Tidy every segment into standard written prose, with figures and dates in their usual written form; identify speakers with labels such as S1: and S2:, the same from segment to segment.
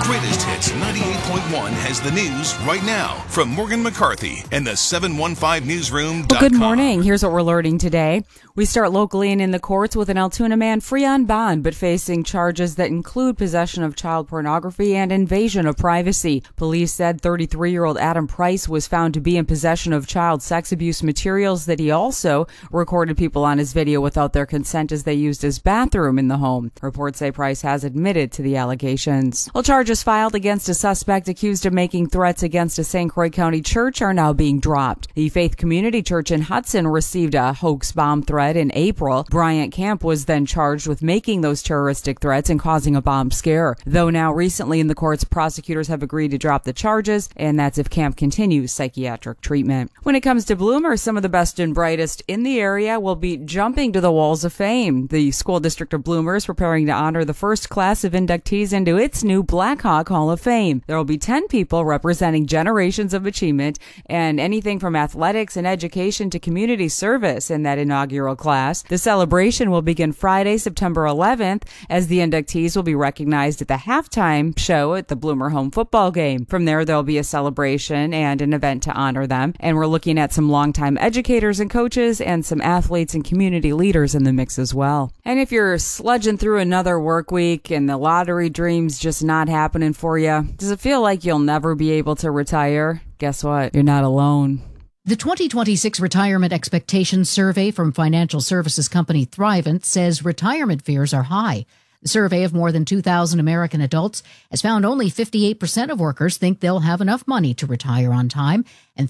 S1: Greatest Hits 98.1 has the news right now from Morgan McCarthy and the 715newsroom.com.
S2: Well, good morning. Here's what we're learning today. We start locally and in the courts with an Altoona man free on bond, but facing charges that include possession of child pornography and invasion of privacy. Police said 33-year-old Adam Price was found to be in possession of child sex abuse materials that he also recorded people on his video without their consent as they used his bathroom in the home. Reports say Price has admitted to the allegations. Well, charges filed against a suspect accused of making threats against a St. Croix County church are now being dropped. The Faith Community Church in Hudson received a hoax bomb threat in April. Bryant Camp was then charged with making those terroristic threats and causing a bomb scare. Though now recently in the courts, prosecutors have agreed to drop the charges, and that's if Camp continues psychiatric treatment. When it comes to Bloomers, some of the best and brightest in the area will be jumping to the walls of fame. The school district of Bloomers preparing to honor the first class of inductees into its new Blackhawk Hall of Fame. There will be 10 people representing generations of achievement and anything from athletics and education to community service in that inaugural class. The celebration will begin Friday, September 11th, as the inductees will be recognized at the halftime show at the Bloomer home football game. From there, there'll be a celebration and an event to honor them. And we're looking at some longtime educators and coaches and some athletes and community leaders in the mix as well. And if you're sludging through another work week and the lottery dream's just not happening for you, does it feel like you'll never be able to retire? Guess what? You're not alone.
S3: The 2026 Retirement Expectations Survey from financial services company Thrivent says retirement fears are high. The survey of more than 2,000 American adults has found only 58% of workers think they'll have enough money to retire on time, and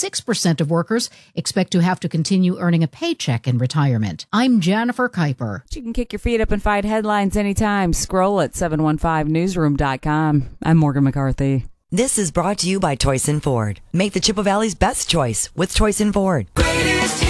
S3: 36% of workers expect to have to continue earning a paycheck in retirement. I'm Jennifer Kuiper.
S2: You can kick your feet up and find headlines anytime. Scroll at 715newsroom.com. I'm Morgan McCarthy.
S4: This is brought to you by Toyson Ford. Make the Chippewa Valley's best choice with Toyson Ford.
S5: Greatest